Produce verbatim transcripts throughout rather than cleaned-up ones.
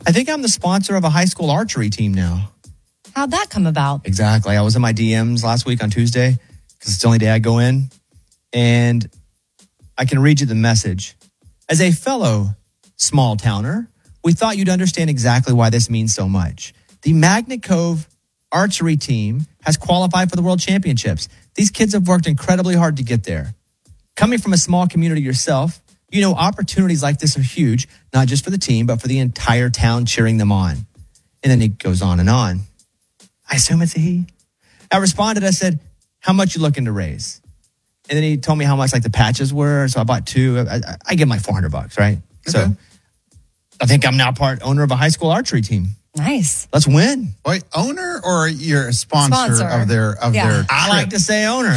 I think I'm the sponsor of a high school archery team now. How'd that come about? Exactly. I was in my D Ms last week on Tuesday because it's the only day I go in. And I can read you the message. As a fellow small towner, we thought you'd understand exactly why this means so much. The Magnet Cove archery team has qualified for the World Championships. These kids have worked incredibly hard to get there. Coming from a small community yourself, you know opportunities like this are huge, not just for the team, but for the entire town cheering them on. And then it goes on and on. I assume it's a he. I responded, I said, how much you looking to raise? And then he told me how much like the patches were. So I bought two. I, I, I give him like four hundred bucks, right? Okay. So I think I'm now part owner of a high school archery team. Nice. Let's win. Wait, owner or you're a sponsor, Sponsor. of their of Yeah. their I like to say owner.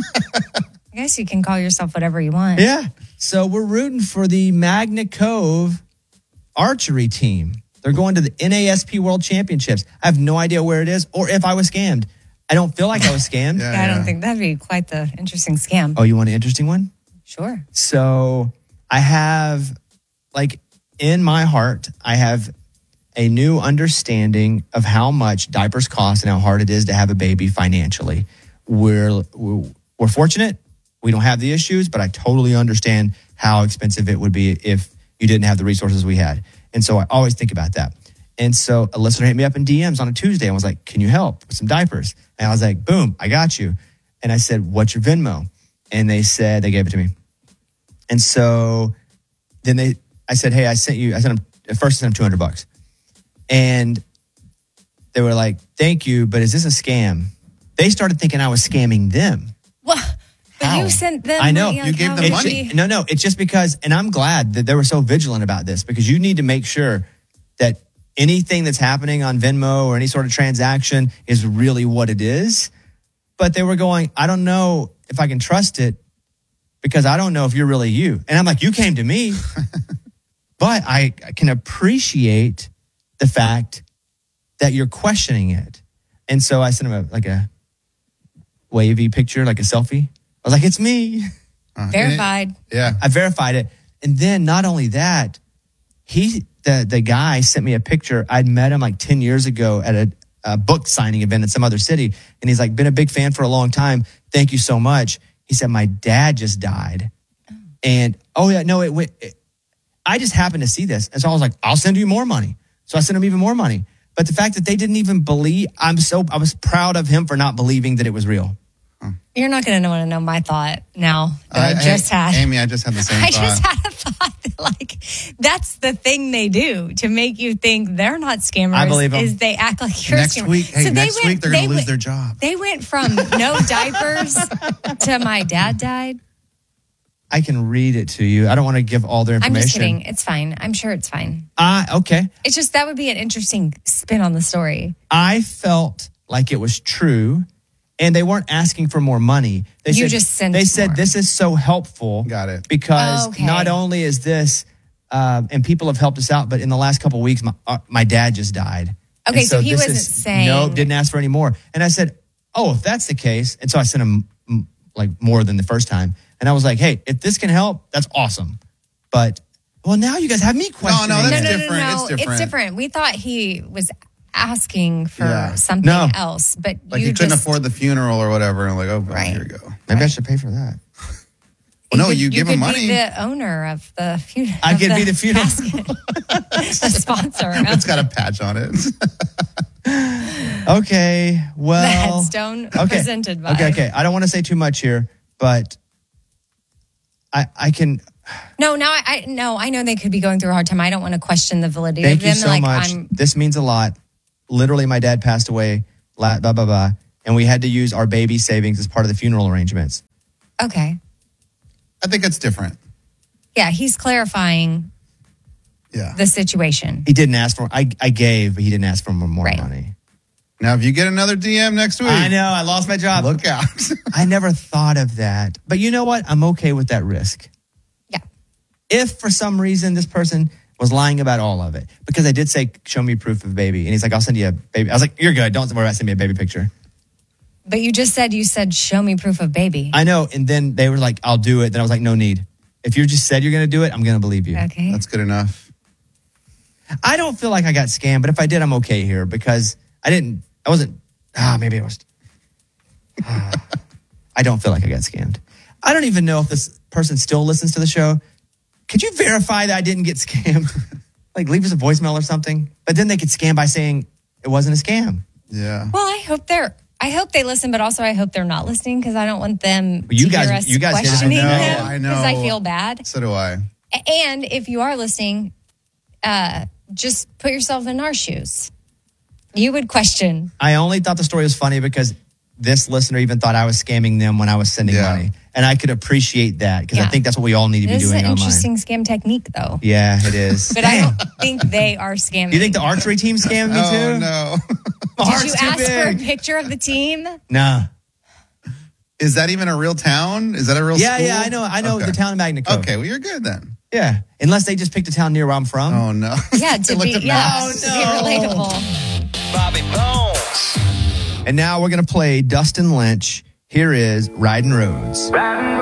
I guess you can call yourself whatever you want. Yeah. So we're rooting for the Magnet Cove archery team. They're going to the N A S P World Championships. I have no idea where it is or if I was scammed. I don't feel like I was scammed. Yeah, I don't yeah. think that'd be quite the interesting scam. Oh, you want an interesting one? Sure. So I have, like, in my heart, I have a new understanding of how much diapers cost and how hard it is to have a baby financially. We're we're, we're fortunate. We don't have the issues, but I totally understand how expensive it would be if you didn't have the resources we had. And so I always think about that. And so a listener hit me up in D Ms on a Tuesday and was like, can you help with some diapers? And I was like, boom, I got you. And I said, what's your Venmo? And they said, they gave it to me. And so then they, I said, hey, I sent you, I sent them, at first I sent them two hundred bucks. And they were like, thank you, but is this a scam? They started thinking I was scamming them. Well, but How? you sent them. I know. money, You like, gave how them would It's money. we- ju- no, no, it's just because, and I'm glad that they were so vigilant about this because you need to make sure that anything that's happening on Venmo or any sort of transaction is really what it is. But they were going, I don't know if I can trust it because I don't know if you're really you. And I'm like, you came to me. But I, I can appreciate the fact that you're questioning it. And so I sent him a, like a wavy picture, like a selfie. I was like, it's me. Uh, Verified. and it- yeah. I verified it. And then not only that, he the the guy sent me a picture. I'd met him like ten years ago at a, a book signing event in some other city. And he's like, been a big fan for a long time. Thank you so much. He said, my dad just died. And, oh yeah, no, it went, it, I just happened to see this. And so I was like, I'll send you more money. So I sent him even more money. But the fact that they didn't even believe, I'm so, I was proud of him for not believing that it was real. You're not going to want to know my thought now that I, I just had. Amy, I just had the same I thought. just had a thought that, like, that's the thing they do to make you think they're not scammers. I believe 'em. Is they act like you're Next a scammer. week, hey, So they next went- week they're they going to lose went- their job. They went from no diapers to my dad died. I can read it to you. I don't want to give all their I'm information. just kidding. It's fine. I'm sure it's fine. Uh, okay. It's just that would be an interesting spin on the story. I felt like it was true, and they weren't asking for more money. They You said, just sent They said more. this is so helpful. Got it. Because Oh, okay. not only is this, uh, and people have helped us out, but in the last couple of weeks, my uh, my dad just died. Okay, And so he this wasn't is- saying- no, didn't ask for any more. And I said, oh, if that's the case, and so I sent him mm, like more than the first time, and I was like, hey, if this can help, that's awesome. But well, now you guys have me questioning. no, No, that's no, no, different. no, It's no. different. It's different. We thought he was asking for Yeah. something No. else, but Like you you couldn't just, afford the funeral or whatever. And like, oh, God, Right. here you go. Maybe I should pay for that. Well, no, could- you give could him money. Be the owner of the funeral. I could be the funeral. the sponsor. It's got a patch on it. Okay, the well, headstone okay. presented by. Okay, okay. I don't want to say too much here, but I I can. No, now I, I no, I know they could be going through a hard time. I don't want to question the validity Thank of you them. so like much. I'm This means a lot. Literally, my dad passed away. Blah blah blah blah, and we had to use our baby savings as part of the funeral arrangements. okay. I think it's different. Yeah, he's clarifying Yeah. the situation. He didn't ask for. I I gave, but he didn't ask for more Right. money. Now, if you get another D M next week, I know. I lost my job. look out. I never thought of that, but you know what? I'm okay with that risk. Yeah. If for some reason this person was lying about all of it, because I did say, show me proof of baby. And he's like, I'll send you a baby. I was like, you're good. Don't worry about sending me a baby picture. But you just said you said show me proof of baby. I know. And then they were like, I'll do it. Then I was like, no need. If you just said you're going to do it, I'm going to believe you. Okay. That's good enough. I don't feel like I got scammed, but if I did, I'm okay here because I didn't, I wasn't, ah, maybe I was. Ah, I don't feel like I got scammed. I don't even know if this person still listens to the show. Could you verify that I didn't get scammed? Like leave us a voicemail or something. But then they could scam by saying it wasn't a scam. Yeah. Well, I hope they're, I hope they listen, but also I hope they're not listening because I don't want them you to guys, hear us you guys questioning I know, them I know. because I feel bad. So do I. And if you are listening, uh, just put yourself in our shoes. You would question. I only thought the story was funny because this listener even thought I was scamming them when I was sending Yeah. money. And I could appreciate that because I Yeah. think that's what we all need to be This is doing an online. interesting scam technique, though. Yeah, it is. But I don't think they are scamming. Do you think the archery team scammed me Oh, too? no. My Did heart's you too ask for a big. picture of the team? Nah. Is that even a real town? Is that a real Yeah, school? yeah, I know. I know Okay. the town of Magna Co. Okay, well, you're good then. Yeah, unless they just picked a town near where I'm from. Oh, no. Yeah, They to looked be, at yeah, maps. to be relatable. Bobby Bones. And now we're gonna play Dustin Lynch. Here is Riding Roads. Riding